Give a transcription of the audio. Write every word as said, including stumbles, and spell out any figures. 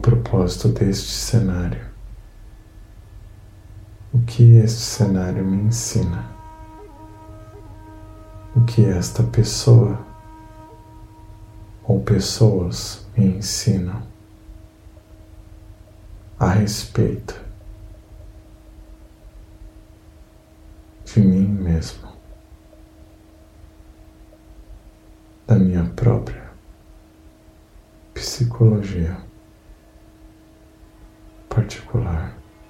propósito deste cenário? O que este cenário me ensina? O que esta pessoa ou pessoas me ensinam a respeito de mim mesmo, da minha própria psicologia particular.